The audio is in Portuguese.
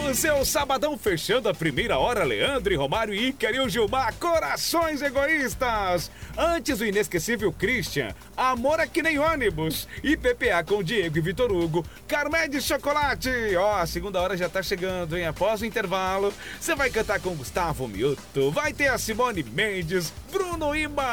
O seu sabadão fechando a primeira hora, Leandro e Romário e Ícaro e o Gilmar, corações egoístas. Antes o inesquecível Christian, Amor é que nem ônibus. E PPA com Diego e Vitor Hugo, Carmé de Chocolate. Ó, a segunda hora já tá chegando, hein? Após o intervalo, você vai cantar com Gustavo Mioto, vai ter a Simone Mendes, Bruno Ima.